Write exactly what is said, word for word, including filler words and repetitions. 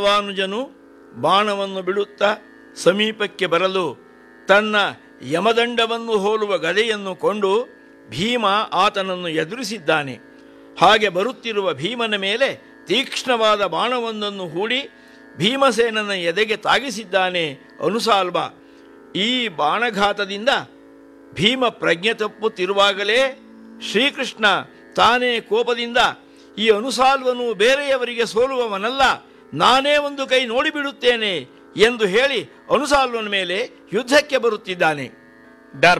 ವಾನುಜನು ಬಾಣವನ್ನು ಬಿಡುತ್ತಾ ಸಮೀಪಕ್ಕೆ ಬರಲು ತನ್ನ ಯಮದಂಡವನ್ನು ಹೋಲುವ ಗದೆಯನ್ನು ಕೊಂಡು ಭೀಮ ಆತನನ್ನು ಎದುರಿಸಿದ್ದಾನೆ. ಹಾಗೆ ಬರುತ್ತಿರುವ ಭೀಮನ ಮೇಲೆ ತೀಕ್ಷ್ಣವಾದ ಬಾಣವೊಂದನ್ನು ಹೂಡಿ ಭೀಮಸೇನನ ಎದೆಗೆ ತಾಗಿಸಿದ್ದಾನೆ ಅನುಸಾಲ್ವ. ಈ ಬಾಣಘಾತದಿಂದ ಭೀಮ ಪ್ರಜ್ಞೆ ತಪ್ಪುತ್ತಿರುವಾಗಲೇ ಶ್ರೀಕೃಷ್ಣ ತಾನೇ ಕೋಪದಿಂದ ಈ ಅನುಸಾಲ್ವನು ಬೇರೆಯವರಿಗೆ ಸೋಲುವವನಲ್ಲ, ನಾನೇ ಒಂದು ಕೈ ನೋಡಿಬಿಡುತ್ತೇನೆ ಎಂದು ಹೇಳಿ ಅನುಸಾಲ್ವನ ಮೇಲೆ ಯುದ್ಧಕ್ಕೆ ಬರುತ್ತಿದ್ದಾನೆ.